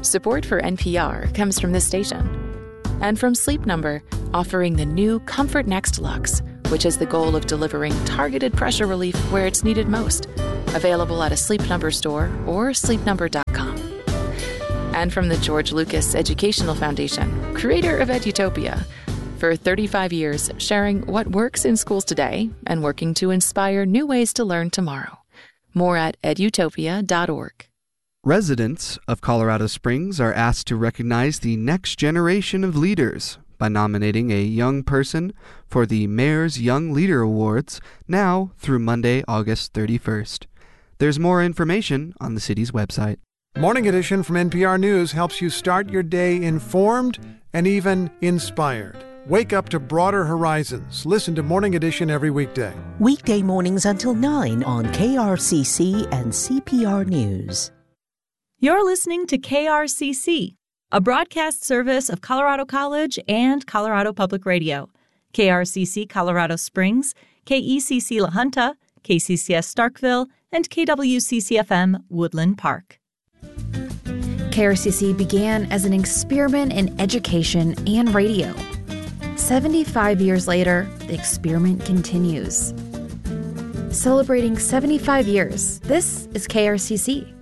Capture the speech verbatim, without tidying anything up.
Support for N P R comes from this station and from Sleep Number, offering the new Comfort Next Luxe, which has the goal of delivering targeted pressure relief where it's needed most. Available at a Sleep Number store or sleep number dot com. And from the George Lucas Educational Foundation, creator of Edutopia, for thirty-five years sharing what works in schools today and working to inspire new ways to learn tomorrow. More at edutopia dot org. Residents of Colorado Springs are asked to recognize the next generation of leaders by nominating a young person for the Mayor's Young Leader Awards now through Monday, August thirty-first. There's more information on the city's website. Morning Edition from N P R News helps you start your day informed and even inspired. Wake up to broader horizons. Listen to Morning Edition every weekday. Weekday mornings until nine on K R C C and C P R News. You're listening to K R C C, a broadcast service of Colorado College and Colorado Public Radio. K R C C Colorado Springs, K E C C La Junta, K C C S Starkville, and K W C C F M Woodland Park. K R C C began as an experiment in education and radio. seventy-five years later, the experiment continues. Celebrating seventy-five years, this is K R C C.